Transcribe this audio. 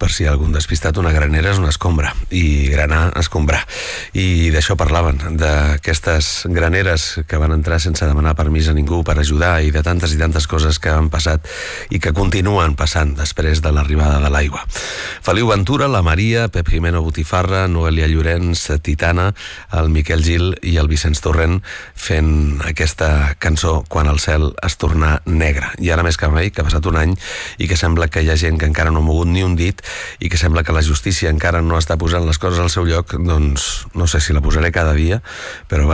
per si algun despistat, una granera és una escombra, i granar, escombrar. I d'això parlaven, d'aquestes graneres que van entrar sense demanar permís a ningú per ajudar, i de tantes coses que han passat i que continuen passant després de l'arribada de l'aigua. Feliu Ventura, la Maria, Pep Jimeno Botifarra, Noelia Llorenç, Titana, el Miquel Gil i el Vicenç Torrent fent aquesta cançó Quan el cel es torna negre. I ara més que mai, que ha passat un any i que sembla que hi ha gent que encara no ha mogut ni un dit i que sembla que la justícia encara no està posant les coses al seu lloc, doncs no sé si la posaré cada dia, però